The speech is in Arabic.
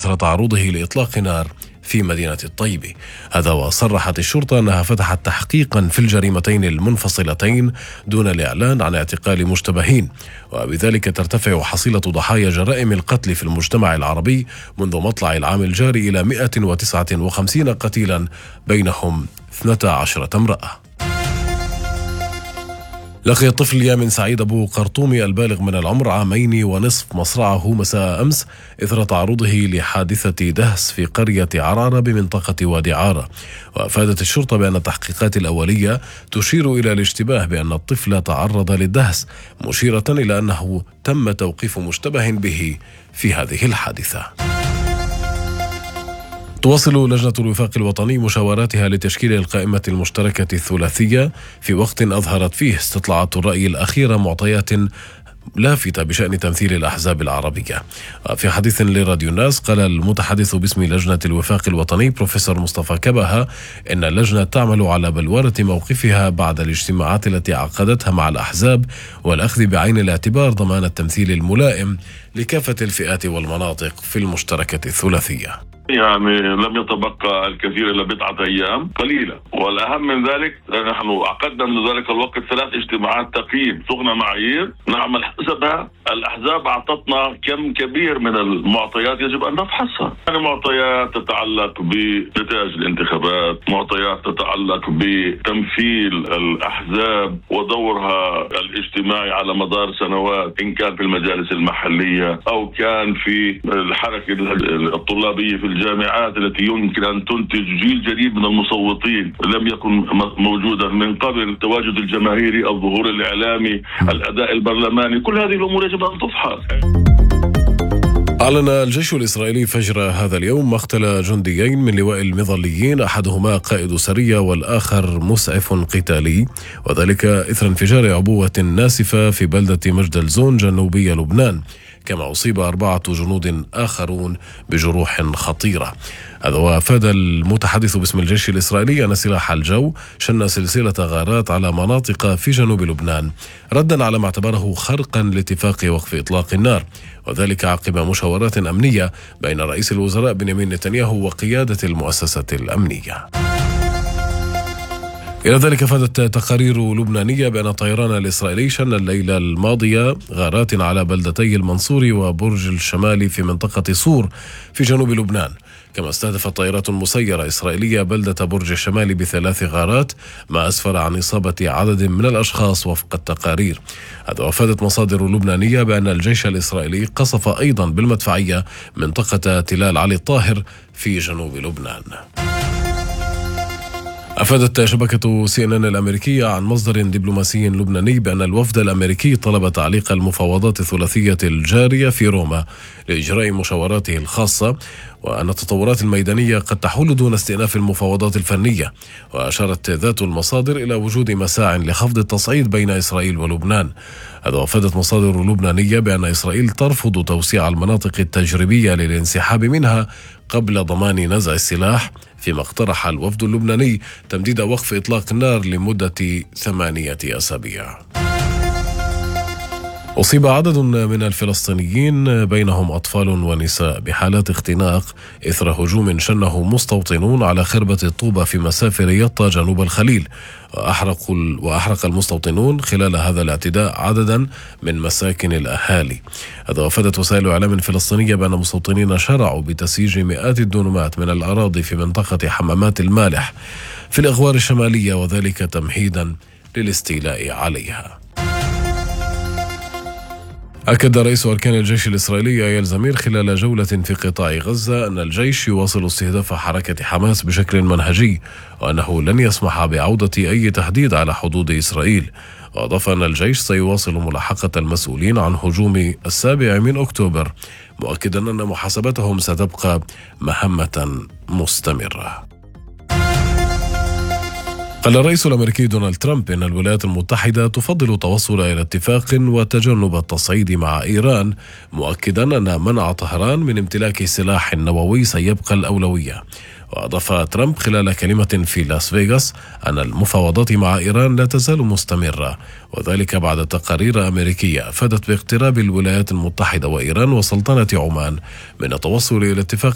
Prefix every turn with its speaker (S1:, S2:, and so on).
S1: إثر تعرضه لإطلاق نار في مدينة الطيبة. هذا وصرحت الشرطة أنها فتحت تحقيقا في الجريمتين المنفصلتين دون الإعلان عن اعتقال مشتبهين، وبذلك ترتفع حصيلة ضحايا جرائم القتل في المجتمع العربي منذ مطلع العام الجاري إلى 159 قتيلا، بينهم 12 امرأة. لقي الطفل يامن سعيد أبو قرطومي البالغ من العمر 2.5 عام مصرعه مساء أمس إثر تعرضه لحادثة دهس في قرية عرعرة بمنطقة وادي عارة. وأفادت الشرطة بأن التحقيقات الأولية تشير إلى الاشتباه بأن الطفل تعرض للدهس، مشيرة إلى أنه تم توقيف مشتبه به في هذه الحادثة. تواصل لجنة الوفاق الوطني مشاوراتها لتشكيل القائمة المشتركة الثلاثية في وقت أظهرت فيه استطلاعات الرأي الأخيرة معطيات لافتة بشأن تمثيل الأحزاب العربية. في حديث لراديو الناس قال المتحدث باسم لجنة الوفاق الوطني بروفيسور مصطفى كبهة إن اللجنة تعمل على بلورة موقفها بعد الاجتماعات التي عقدتها مع الأحزاب والأخذ بعين الاعتبار ضمان التمثيل الملائم لكافة الفئات والمناطق في المشتركة الثلاثية.
S2: يعني لم يتبقى الكثير إلا بضعة أيام قليلة، والأهم من ذلك نحن عقدنا من ذلك الوقت 3 اجتماعات تقييم، صغنا معايير نعمل حسبها. الأحزاب أعطتنا كم كبير من المعطيات يجب أن نفحصها، يعني معطيات تتعلق بنتائج الانتخابات، معطيات تتعلق بتمثيل الأحزاب ودورها الاجتماعي على مدار سنوات، إن كان في المجالس المحلية أو كان في الحركة الطلابية في الجامعات التي يمكن أن تنتج جيل جديد من المصوتين لم يكن موجودا من قبل، التواجد الجماهيري، الظهور الإعلامي، الأداء البرلماني، كل هذه الأمور يجب أن تفحص.
S1: أعلن الجيش الإسرائيلي فجر هذا اليوم مقتل جنديين من لواء المظليين، أحدهما قائد سرية والآخر مسعف قتالي، وذلك إثر انفجار عبوة ناسفة في بلدة مجدلزون جنوبي لبنان. كما أصيب 4 جنود آخرون بجروح خطيرة. هذا وأفاد المتحدث باسم الجيش الإسرائيلي أن سلاح الجو شن سلسلة غارات على مناطق في جنوب لبنان ردا على ما اعتبره خرقا لاتفاق وقف إطلاق النار، وذلك عقب مشاورات أمنية بين رئيس الوزراء بنيامين نتنياهو وقيادة المؤسسة الأمنية. إلى ذلك أفادت تقارير لبنانية بأن الطيران الإسرائيلي شن الليلة الماضية غارات على بلدتي المنصور وبرج الشمالي في منطقة صور في جنوب لبنان. كما استهدفت طائرات مسيرة إسرائيلية بلدة برج الشمالي ب3 غارات، ما أسفر عن إصابة عدد من الأشخاص وفق التقارير. هذا وأفادت مصادر لبنانية بأن الجيش الإسرائيلي قصف أيضا بالمدفعية منطقة تلال علي الطاهر في جنوب لبنان. أفادت شبكة CNN الأمريكية عن مصدر دبلوماسي لبناني بأن الوفد الأمريكي طلب تعليق المفاوضات الثلاثية الجارية في روما لإجراء مشاوراته الخاصة، وأن التطورات الميدانية قد تحول دون استئناف المفاوضات الفنية. وأشارت ذات المصادر إلى وجود مساع لخفض التصعيد بين إسرائيل ولبنان. هذا وأفادت مصادر لبنانية بأن إسرائيل ترفض توسيع المناطق التجريبية للانسحاب منها قبل ضمان نزع السلاح، فيما اقترح الوفد اللبناني تمديد وقف إطلاق النار لمدة 8 أسابيع. أصيب عدد من الفلسطينيين بينهم أطفال ونساء بحالات اختناق إثر هجوم شنه مستوطنون على خربة الطوبة في مسافر يطا جنوب الخليل، وأحرق المستوطنون خلال هذا الاعتداء عددا من مساكن الأهالي. هذا وافدت وسائل إعلام فلسطينية بأن مستوطنين شرعوا بتسييج مئات الدنومات من الأراضي في منطقة حمامات المالح في الأغوار الشمالية، وذلك تمهيدا للاستيلاء عليها. أكد رئيس أركان الجيش الإسرائيلي يائل زمير خلال جولة في قطاع غزة أن الجيش يواصل استهداف حركة حماس بشكل منهجي، وأنه لن يسمح بعودة أي تهديد على حدود إسرائيل. وأضاف أن الجيش سيواصل ملاحقة المسؤولين عن هجوم 7 أكتوبر، مؤكدا أن محاسبتهم ستبقى مهمة مستمرة. قال الرئيس الأمريكي دونالد ترامب إن الولايات المتحدة تفضل التوصل إلى اتفاق وتجنب التصعيد مع إيران، مؤكدا أن منع طهران من امتلاك سلاح نووي سيبقى الأولوية. وأضاف ترامب خلال كلمة في لاس فيغاس أن المفاوضات مع إيران لا تزال مستمرة، وذلك بعد تقارير أمريكية أفادت باقتراب الولايات المتحدة وإيران وسلطنة عمان من التوصل إلى اتفاق